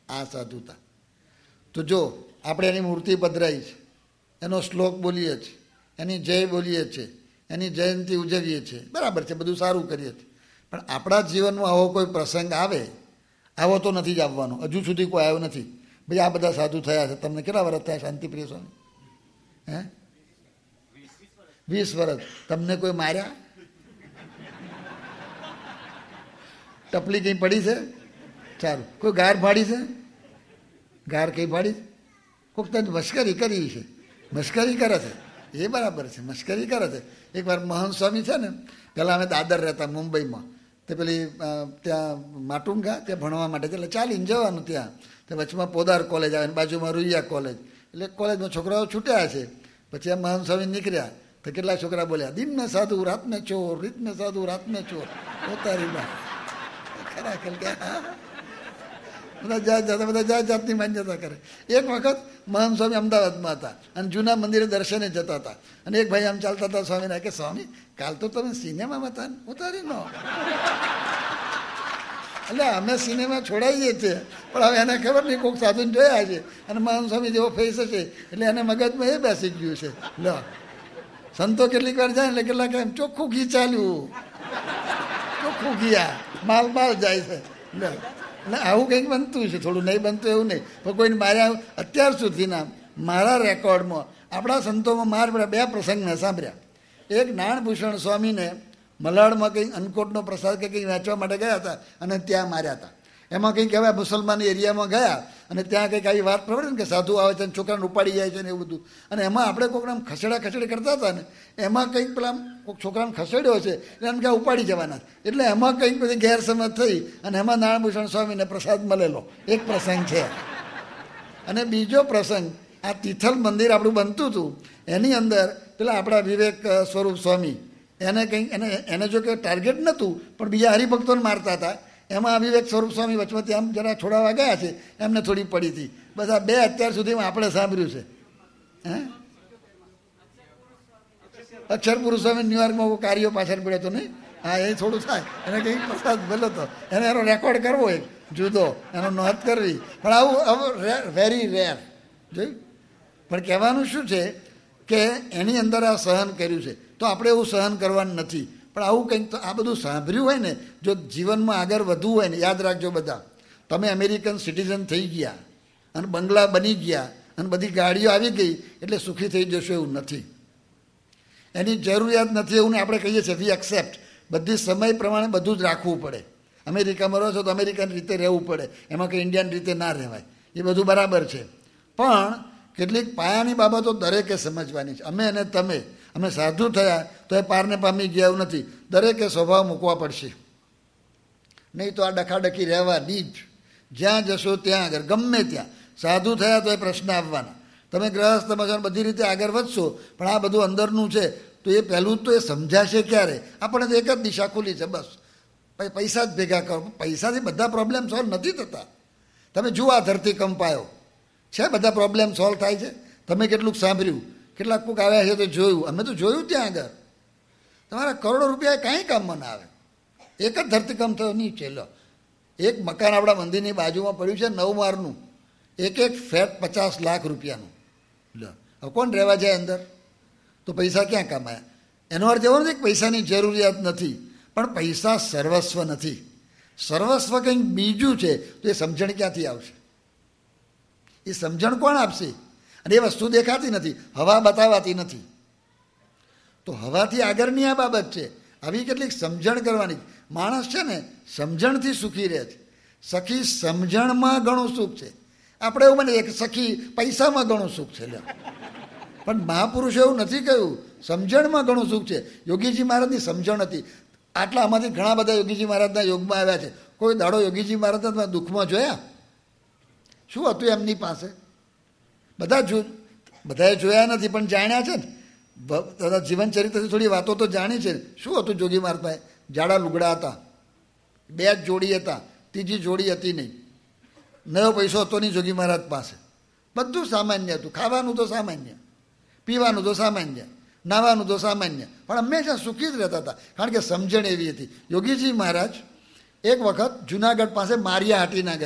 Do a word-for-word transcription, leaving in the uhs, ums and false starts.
આ સાધુતા. તો જો આપણે એની મૂર્તિ પધરાઈ છે, એનો શ્લોક બોલીએ છીએ, એની જય બોલીએ છીએ, એની જયંતિ ઉજવીએ છીએ, બરાબર છે, બધું સારું કરીએ છીએ. પણ આપણા જીવનમાં આવો કોઈ પ્રસંગ આવે, આવો તો નથી જ આવવાનો. હજુ સુધી કોઈ આવ્યો નથી. ભાઈ આ બધા સાધુ થયા છે, તમને કેટલા વર્ષ થયા શાંતિપ્રિય સ્વામી? હે વીસ વર્ષ. તમને કોઈ માર્યા? ટપલી કઈ પડી છે? સારું. કોઈ ગાર ફાડી છે? ગાર કઈ ફાડી? કોઈક તને મશ્કરી કરી છે, મશ્કરી કરે છે, એ બરાબર છે, મશ્કરી કરે છે. એકવાર મહંત સ્વામી છે ને, પહેલાં અમે દાદર રહેતા મુંબઈમાં, તે પેલી ત્યાં માટુંગા ત્યાં ભણવા માટે, એટલે ચાલીને જવાનું ત્યાં. તે વચમાં પોદાર કોલેજ આવે, બાજુમાં રૂૈયા કોલેજ, એટલે કોલેજમાં છોકરાઓ છૂટ્યા છે. પછી આ મહંત સ્વામી નીકળ્યા તો કેટલા છોકરા બોલ્યા, દિન મેં સાધુ રાત મેં ચોર, રીત મેં સાધુ રાત મેં ચોર. ઉતારી બા ખરા ખેલ ગયા. બધા જાત જાત બધા જાત જાતની માન્યતા કરે. એક વખત મહંત સ્વામી અમદાવાદમાં હતા અને જૂના મંદિરે દર્શને જતા હતા. અને એક ભાઈ આમ ચાલતા હતા સ્વામીને કે સ્વામી કાલ તો તમે સિનેમામાં હતા ને? ઉતારી નો એટલે અમે સિનેમા છોડાવીએ છીએ, પણ હવે એને ખબર નહીં કોઈક સાધુને જોયા છે અને મહંત સ્વામી જેવો ફેસ છે એટલે એને મગજમાં એ બેસી ગયું છે. લો સંતો કેટલીક વાર જાય એટલે કેટલાક એમ ચોખ્ખું ઘી ચાલ્યું, ચોખ્ખું ઘીયા માલ માલ જાય છે. લો એટલે આવું કંઈક બનતું છે, થોડું નહીં બનતું એવું નહીં, પણ કોઈને માર્યા અત્યાર સુધીના મારા રેકોર્ડમાં આપણા સંતોમાં માર પડ્યા બે પ્રસંગ મેં સાંભળ્યા. એક નાણભૂષણ સ્વામીને મલાડમાં કંઈક અન્નકોટનો પ્રસાદ કે કંઈક વેચવા માટે ગયા હતા અને ત્યાં માર્યા હતા. એમાં કંઈક કહેવાય મુસલમાન એરિયામાં ગયા અને ત્યાં કંઈક આવી વાત પ્રવડે ને કે સાધુ આવે છે અને છોકરાને ઉપાડી જાય છે ને એવું બધું. અને એમાં આપણે કોઈક આમ ખસેડા ખસેડી કરતા હતા ને, એમાં કંઈક પેલા કોઈક છોકરાને ખસેડ્યો છે એટલે એમ કે ઉપાડી જવાના, એટલે એમાં કંઈક બધી ગેરસમજ થઈ અને એમાં નારાયણભૂષણ સ્વામીને પ્રસાદ મળેલો એક પ્રસંગ છે. અને બીજો પ્રસંગ આ તિથલ મંદિર આપણું બનતું હતું એની અંદર પેલા આપણા વિવેક સ્વરૂપ સ્વામી એને કંઈક એને એને જો કે ટાર્ગેટ નહોતું પણ બીજા હરિભક્તોને મારતા હતા. એમાં વિવેક સ્વરૂપ સ્વામી વચમાંથી આમ જરા છોડાવવા ગયા છે, એમને થોડી પડી હતી. બધા બે અત્યાર સુધીમાં આપણે સાંભળ્યું છે. હે અક્ષર પુરુષ સ્વામી ન્યુયોર્કમાં કાર્યો પાછળ પડ્યો હતો નહીં? હા એ થોડું થાય, એને કંઈક પ્રસાદ ભલો હતો, એને એનો રેકોર્ડ કરવો એક જુદો, એનો નોંધ કરવી. પણ આવું આવું વેરી રેર જોયું. પણ કહેવાનું શું છે કે એની અંદર આ સહન કર્યું છે, તો આપણે એવું સહન કરવાનું નથી. પણ આવું કંઈક તો આ બધું સાંભળ્યું હોય ને, જો જીવનમાં આગળ વધવું હોય ને, યાદ રાખજો બધા, તમે અમેરિકન સિટીઝન થઈ ગયા અને બંગલા બની ગયા અને બધી ગાડીઓ આવી ગઈ એટલે સુખી થઈ જશો એવું નથી. એની જરૂરિયાત નથી એવું આપણે કહીએ છીએ, વી એક્સેપ્ટ. બધી સમય પ્રમાણે બધું જ રાખવું પડે. અમેરિકામાં રહો છો તો અમેરિકન રીતે રહેવું પડે, એમાં કંઈ ઇન્ડિયન રીતે ના રહેવાય, એ બધું બરાબર છે. પણ કેટલીક પાયાની બાબતો દરેકે સમજવાની છે. અમે અને તમે અમે સાધુ થયા તો એ પારને પામી ગયા એવું નથી. દરેકે સ્વભાવ મૂકવા પડશે, નહીં તો આ ડખાડખી રહેવાની જ. જ્યાં જશો ત્યાં આગળ ગમે ત્યાં સાધુ થયા તો એ પ્રશ્ન આવવાના. તમે ગ્રહસ્થમાં છો બધી રીતે આગળ વધશો, પણ આ બધું અંદરનું છે તો એ પહેલું તો એ સમજાશે ક્યારે? આપણને તો એક જ દિશા ખુલી છે, બસ પૈસા જ ભેગા કરો. પૈસાથી બધા પ્રોબ્લેમ સોલ્વ નથી થતા. તમે જુઓ આ ધરતી કંપાયો છે, બધા પ્રોબ્લેમ સોલ્વ થાય છે. તમે કેટલુંક સાંભળ્યું, કેટલાક કોઈક આવ્યા છે તો જોયું, અમે તો જોયું ત્યાં આગળ. તમારા કરોડો રૂપિયા કાંઈ કામમાં ના આવે. એક જ ધરતીકંપ થયો નીચે. લો એક મકાન આપણા મંદિરની બાજુમાં પડ્યું છે નવ માળનું, એક એક ફ્લેટ પચાસ લાખ રૂપિયાનું. લો હવે કોણ રહેવા જાય અંદર? તો પૈસા ક્યાં કમાયા? એનો અર્થ એવો નથી કે પૈસાની જરૂરિયાત નથી, પણ પૈસા સર્વસ્વ નથી. સર્વસ્વ કંઈક બીજું છે. તો એ સમજણ ક્યાંથી આવશે? એ સમજણ કોણ આપશે? અને એ વસ્તુ દેખાતી નથી, હવા બતાવાતી નથી. તો હવાથી આગળની આ બાબત છે. આવી કેટલીક સમજણ કરવાની. માણસ છે ને સમજણથી સુખી રહે છે. સખી સમજણમાં ઘણું સુખ છે. આપણે એવું બને કે સખી પૈસામાં ઘણું સુખ છે, પણ મહાપુરુષે એવું નથી કહ્યું. સમજણમાં ઘણું સુખ છે. યોગીજી મહારાજની સમજણ હતી. આટલા આમાંથી ઘણા બધા યોગીજી મહારાજના યોગમાં આવ્યા છે. કોઈ દાડો યોગીજી મહારાજના દુઃખમાં જોયા? શું હતું એમની પાસે? બધા જો બધાએ જોયા નથી પણ જાણ્યા છે ને. જીવન ચરિત્રથી થોડી વાતો તો જાણી છે. શું હતું જોગી મહારાજ પાસે? જાડા લુગડા હતા, બે જ જોડી હતા, ત્રીજી જોડી હતી નહીં. નવો પૈસો હતો નહીં જોગી મહારાજ પાસે. બધું સામાન્ય હતું. ખાવાનું તો સામાન્ય, પીવાનું તો સામાન્ય, નાવાનું તો સામાન્ય, પણ હંમેશા સુખી જ રહેતા હતા, કારણ કે સમજણ એવી હતી. યોગીજી મહારાજ એક વખત જુનાગઢ પાસે મારિયા હાટીના ગયા.